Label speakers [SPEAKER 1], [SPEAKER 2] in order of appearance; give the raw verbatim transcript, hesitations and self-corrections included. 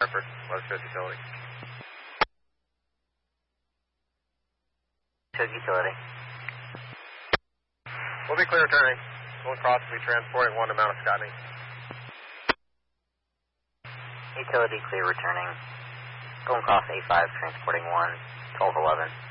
[SPEAKER 1] Hartford, West Coast Utility.
[SPEAKER 2] Coast Utility.
[SPEAKER 1] We'll be clear returning. Going across will be transporting one to Mount Escotney.
[SPEAKER 2] Utility clear returning. Going across A five, transporting one, twelve eleven.